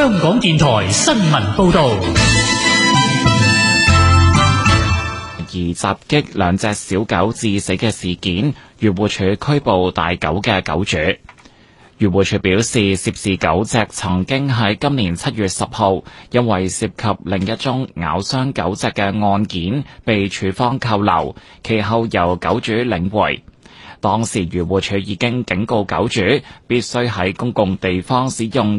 香港電台新聞報道。 而襲擊兩隻小狗致死嘅事件，漁護署拘捕大狗嘅狗主。漁護署表示，涉事狗隻曾經喺今年7月10號，因為涉及另一宗咬傷狗隻嘅案件，被署方扣留，其後由狗主領回。當時漁護署已經警告狗主，必須喺公共地方使用